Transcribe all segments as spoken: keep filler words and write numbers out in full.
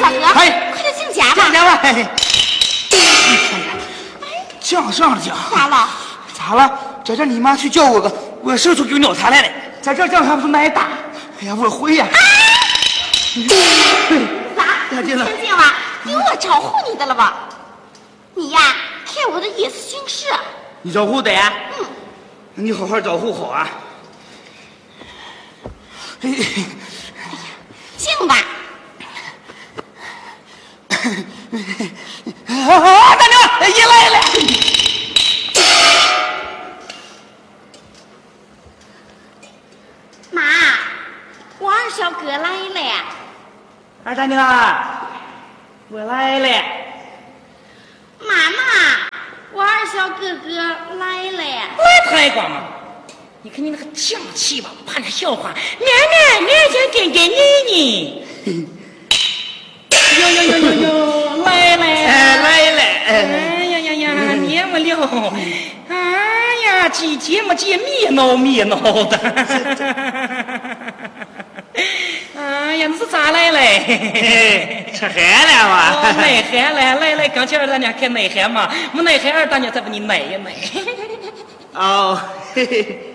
小哥， 哎， 快点进家吧。 进家吧。哎，犟上了犟。 咋了？ 咋了？在这你妈去叫我个，我手出给鸟茶来了。在这犟还不是挨打？哎呀，我会呀。 咋？听见了？有我招呼你的了吧？你呀，看我的意思行事。 你招呼的呀？ 嗯。 你好好招呼好啊。哎呀， 进吧。 啊，大娘，爷来了。 妈，我二小哥来了。 二大娘，我来了。 妈妈，我二小哥哥来了。 来太光嘛！你看你那个犟气吧，怕那笑话。娘娘，娘想跟跟你呢。哟哟哟哟哟，来了，哎来了，哎呀呀呀，年不了，哎呀，几节么节灭闹灭闹的。哎呀，那是咋来嘞？吃海了嘛？奶海了，来来，刚才二大娘看奶海嘛，我奶海二大娘再把你奶一奶。哦，嘿嘿。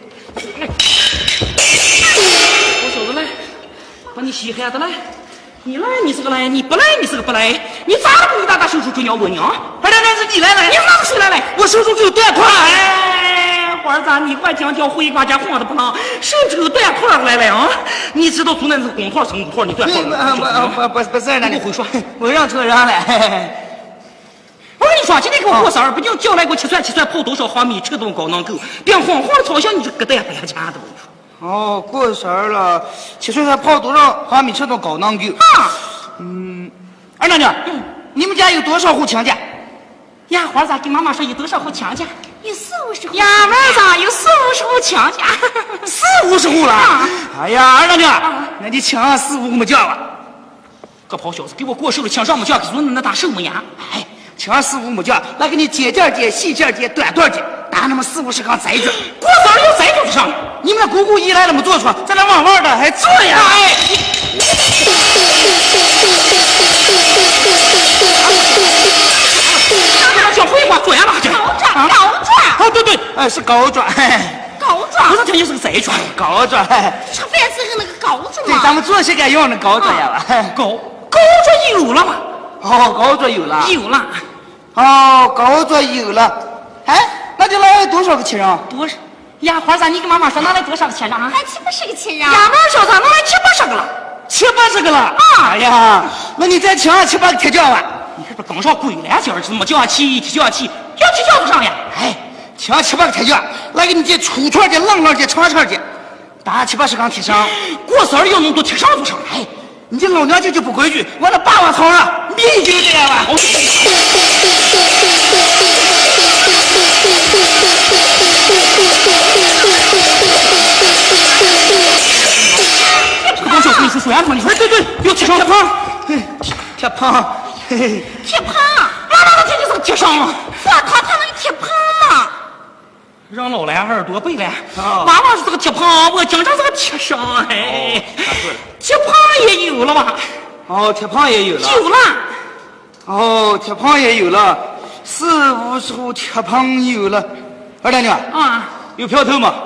我说的来，把你稀罕的来。你来你是个来，你不来你是个不来，你咋不你大大手术追鸟我呢？二大娘是你来了，你哪谁来了？我手术只有断块。哎，花儿咋你快讲讲回瓜家晃的不能，手指有断块来了啊？你知道从那是公号成号，你断块了？不不不不是，那你会说，我让车让了。我跟你说，今天给我过生日，不仅叫来给我切蒜切蒜泡多少花米，吃顿高能够，变黄黄的朝向你这疙瘩不要钱的。哦，过生日了，切蒜菜泡多少花米，吃顿高能够。啊，嗯，二大娘，嗯，你们家有多少户亲家？呀，花子跟妈妈说有多少户亲家？ 有四五十户。 呀，妹子有四五十户亲家，四五十户了。啊、哎呀，二大娘，啊、那你请上四五个么家吧。个跑小子，给我过寿了，请上么家，给孙子那大寿么呀？哎。请四五亩秧，来给你接件接、细件接、短段接，打那么四五十缸栽着，过早有栽着上。你们那姑姑一来那么做出，在那旺旺的还做呀？哎，小灰花转了， 高转，高转。 啊，对对，哎是高转， 高转。 我说听你是个栽转，高转。 吃饭时候那个高转对，咱们做些该用的高转呀，高高转有了吗？哦，高转有了，有了。哦，高转有了，哎，那就来多少个亲人？多少？呀，花子，你跟妈妈说拿来多少个亲人啊？ 还七八十个亲人。 呀，那小子拿来七八十个了，七八十个了啊！哎呀，那你再请上七八个铁匠吧。你这不刚上鬼来今儿怎么叫起铁匠起？要铁匠子上呀？哎，请上七八个铁匠来给你这粗串的、愣愣的、长长的，打七八十缸铁上，过生日要弄多铁上多上。哎。你这老娘舅就不规矩，我那霸王头啊，命就这样吧。我小跟你说说呀，你说对对，有铁上铁胖，铁胖， 铁胖， 妈妈的天就是个铁上啊！ 我他他那个铁胖嘛。 让老来耳朵背了，娃娃是这个铁胖，我经常是个铁上哎。铁胖也有了吧？哦，铁胖也有了。有了。哦，铁胖也有了，四五十户铁胖有了。二大娘啊，有票头吗？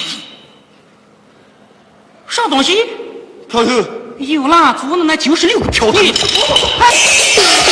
啥东西？票头有了，租了那九十六个票头。哎。